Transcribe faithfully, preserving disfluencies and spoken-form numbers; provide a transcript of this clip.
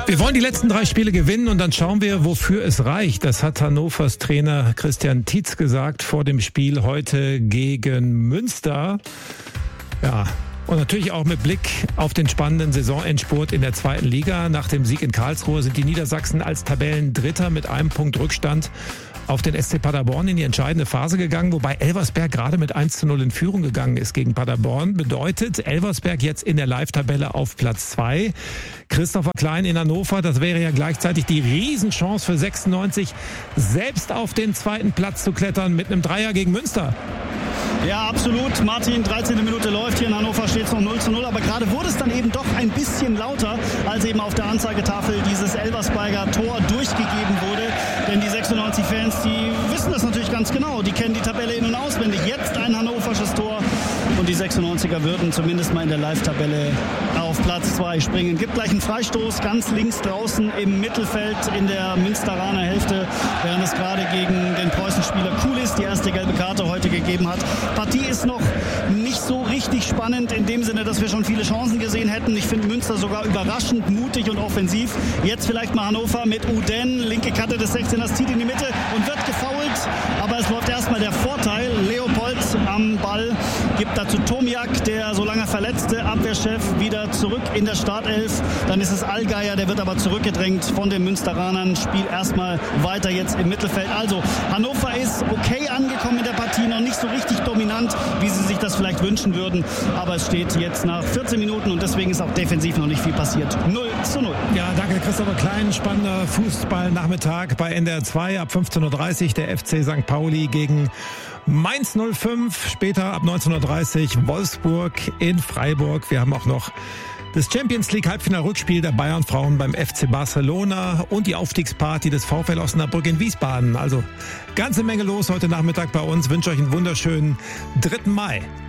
Wir wollen die letzten drei Spiele gewinnen und dann schauen wir, wofür es reicht. Das hat Hannovers Trainer Christian Tietz gesagt vor dem Spiel heute gegen Münster. Ja, und natürlich auch mit Blick auf den spannenden Saisonendspurt in der zweiten Liga. Nach dem Sieg in Karlsruhe sind die Niedersachsen als Tabellendritter mit einem Punkt Rückstand auf den S C Paderborn in die entscheidende Phase gegangen, wobei Elversberg gerade mit eins zu null in Führung gegangen ist gegen Paderborn. Bedeutet, Elversberg jetzt in der Live-Tabelle auf Platz zwei. Christopher Klein in Hannover, das wäre ja gleichzeitig die Riesenchance für sechsundneunzig, selbst auf den zweiten Platz zu klettern mit einem Dreier gegen Münster. Ja, absolut. Martin, dreizehnte Minute läuft. Hier in Hannover steht es noch null zu null. Aber gerade wurde es dann eben doch ein bisschen lauter, als eben auf der Anzeigetafel dieses Elversberger Tor durchgegeben wurde. Denn die sechsundneunzig-Fans, die wissen das natürlich ganz genau. Die kennen die Tabelle in- und auswendig. Jetzt ein hannoversches Tor. Und die sechsundneunziger würden zumindest mal in der Live-Tabelle auf Platz zwei springen. Gibt gleich einen Freistoß ganz links draußen im Mittelfeld in der Münsteraner Hälfte, während es gerade gegen den Preußenspieler Kulis die erste gelbe Karte heute gegeben hat. Partie ist noch nicht so richtig spannend in dem Sinne, dass wir schon viele Chancen gesehen hätten. Ich finde Münster sogar überraschend mutig und offensiv. Jetzt vielleicht mal Hannover mit Uden, linke Kante des sechzehners, zieht in die Mitte und wird gefoult. Aber es läuft erstmal der Vorteil. Leopold am Ball gibt dazu Tomiak, der so lange verletzte Abwehrchef, wieder zurück in der Startelf. Dann ist es Allgeier, der wird aber zurückgedrängt von den Münsteranern. Spiel erstmal weiter jetzt im Mittelfeld. Also Hannover ist okay angekommen in der Partie, noch nicht so richtig dominant, wie sie sich das vielleicht wünschen würden. Aber es steht jetzt nach vierzehn Minuten und deswegen ist auch defensiv noch nicht viel passiert. null zu null. Ja, danke Christopher Klein. Spannender Fußballnachmittag bei N D R zwei ab fünfzehn Uhr dreißig. Der F C Sankt Pauli gegen Mainz null fünf. Später ab neunzehn Uhr dreißig Wolfsburg in Freiburg. Wir haben auch noch das Champions League Halbfinal-Rückspiel der Bayern-Frauen beim F C Barcelona und die Aufstiegsparty des VfL Osnabrück in Wiesbaden. Also ganze Menge los heute Nachmittag bei uns. Ich wünsche euch einen wunderschönen dritten Mai.